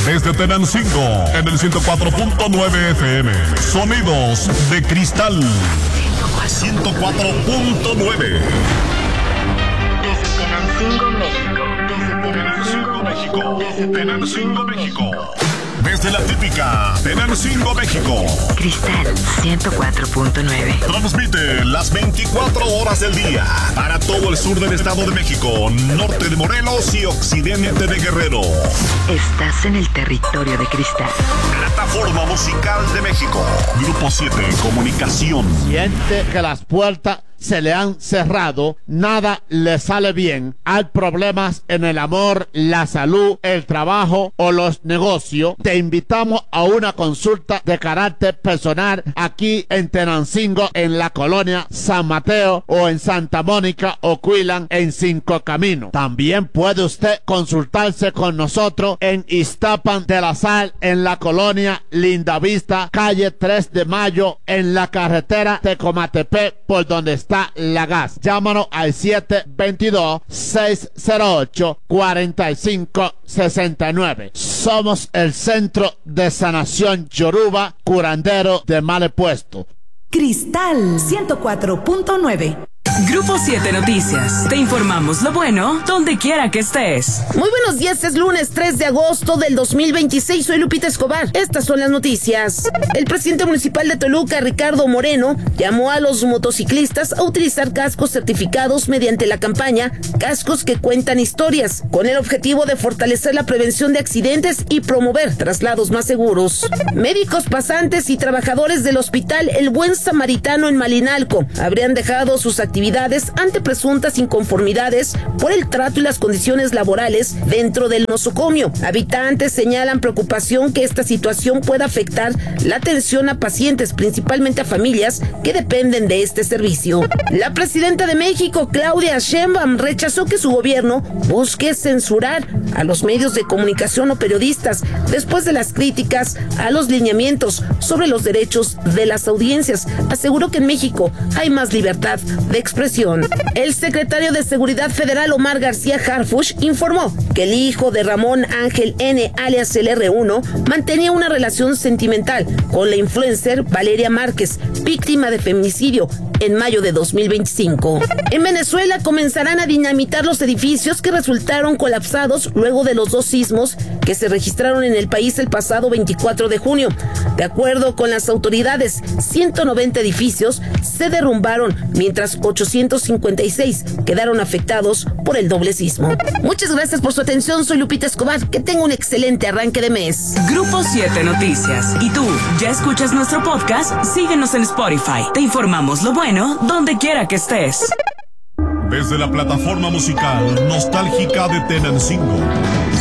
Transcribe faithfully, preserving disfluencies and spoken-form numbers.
Desde Tenancingo, en el ciento cuatro punto nueve F M. Sonidos de cristal. ciento cuatro punto nueve. Desde Tenancingo, México. Desde Tenancingo, México. Desde Tenancingo, México. Desde la típica Tenancingo, México. Cristal ciento cuatro punto nueve. Transmite las veinticuatro horas del día para todo el sur del Estado de México, norte de Morelos y occidente de Guerrero. Estás en el territorio de Cristal. Plataforma Musical de México. Grupo siete Comunicación. Siente que las puertas se le han cerrado, nada le sale bien, hay problemas en el amor, la salud, el trabajo o los negocios, te invitamos a una consulta de carácter personal aquí en Tenancingo, en la colonia San Mateo o en Santa Mónica o Cuilan en Cinco Caminos. También puede usted consultarse con nosotros en Iztapan de la Sal, en la colonia Lindavista, calle tres de mayo, en la carretera Tecomatepec, por donde está la gas. Llámanos al siete dos dos, seis cero ocho, cuatro cinco seis nueve. Somos el Centro de Sanación Yoruba, curandero de males puestos. Cristal ciento cuatro punto nueve. Grupo siete Noticias. Te informamos lo bueno donde quiera que estés. Muy buenos días, es lunes tres de agosto del dos mil veintiséis. Soy Lupita Escobar. Estas son las noticias. El presidente municipal de Toluca, Ricardo Moreno, llamó a los motociclistas a utilizar cascos certificados mediante la campaña Cascos que Cuentan Historias, con el objetivo de fortalecer la prevención de accidentes y promover traslados más seguros. Médicos pasantes y trabajadores del hospital El Buen Samaritano en Malinalco habrían dejado sus actividades ante presuntas inconformidades por el trato y las condiciones laborales dentro del nosocomio. Habitantes señalan preocupación que esta situación pueda afectar la atención a pacientes, principalmente a familias que dependen de este servicio. La presidenta de México, Claudia Sheinbaum, rechazó que su gobierno busque censurar a los medios de comunicación o periodistas después de las críticas a los lineamientos sobre los derechos de las audiencias. Aseguró que en México hay más libertad de expresión. El secretario de Seguridad Federal, Omar García Harfuch, informó que el hijo de Ramón Ángel N., alias el erre uno, mantenía una relación sentimental con la influencer Valeria Márquez, víctima de feminicidio en mayo de dos mil veinticinco. En Venezuela comenzarán a dinamitar los edificios que resultaron colapsados luego de los dos sismos que se registraron en el país el pasado veinticuatro de junio. De acuerdo con las autoridades, ciento noventa edificios se derrumbaron, mientras ochocientos cincuenta y seis quedaron afectados por el doble sismo. Muchas gracias por su atención, soy Lupita Escobar, que tenga un excelente arranque de mes. Grupo siete Noticias. ¿Y tú, ya escuchas nuestro podcast? Síguenos en Spotify. Te informamos lo bueno donde quiera que estés. Desde la plataforma musical nostálgica de Tenancingo.